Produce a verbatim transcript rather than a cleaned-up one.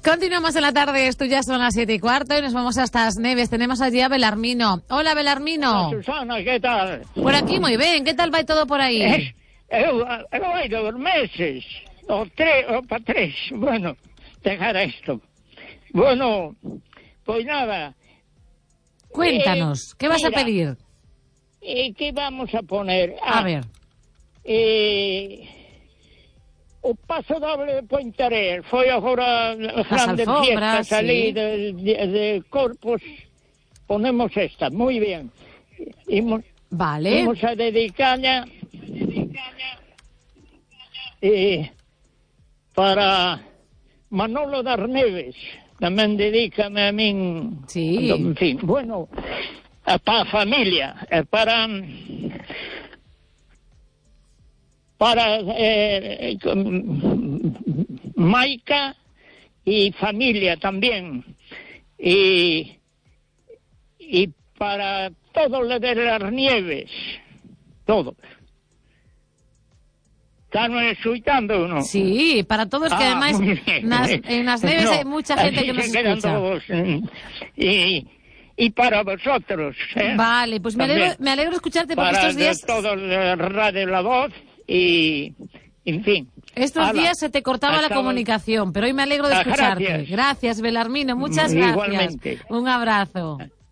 Continuamos en la tarde, esto ya son las siete y cuarto y nos vamos hasta As Neves. Tenemos allí a Belarmino. Hola, Belarmino. Hola, Susana, ¿qué tal? Por aquí muy bien, ¿qué tal va todo por aí? Eh, eu, eu hai dos meses, o tres, o pa tres, bueno, dejar esto. Bueno, pues nada. Cuéntanos, eh, ¿qué vas mira, a pedir? Eh, ¿Qué vamos a poner? Ah, A ver. Eh... O paso doble de Pointarés foi agora as grandes alfombras, fiestas ali sí. de, de, de Corpus. Ponemos esta, muy bien. Imos, Vale. Imos a dedicarla eh, para Manolo das Neves. Tamén dedícame a min. Sí. En fin, bueno, para a familia, para... para eh, Maica y familia también, y, y para todo lo de las Nieves, todo. ¿Están escuchando o no? Sí, para todos, que Ah, además muy bien. nas, en As Neves No, hay mucha gente así que nos se quedan escucha. todos, eh, y, y para vosotros. ¿eh? Vale, pues me alegro, También. me alegro escucharte porque Para estos días... de todos de Radio La Voz y, en fin. Estos Hala. días se te cortaba la Hasta comunicación, pero hoy me alegro de Ah, escucharte. gracias. Gracias, Belarmino, muchas gracias. Igualmente. Un abrazo.